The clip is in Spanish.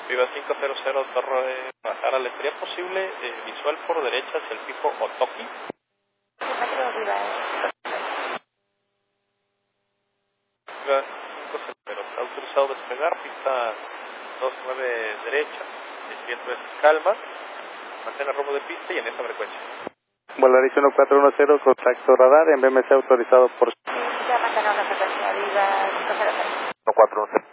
Viva 500 Torre Guadalajara, ¿le sería posible visual por derecha hacia el fijo Otoki? Viva 500, está autorizado despegar, pista 29 derecha, 600 veces calma, mantenga rumbo de pista y en esa frecuencia. Volaris 1410, contacto radar, en BMC autorizado por... Ya mantener una frecuencia, Viva 500. 1410.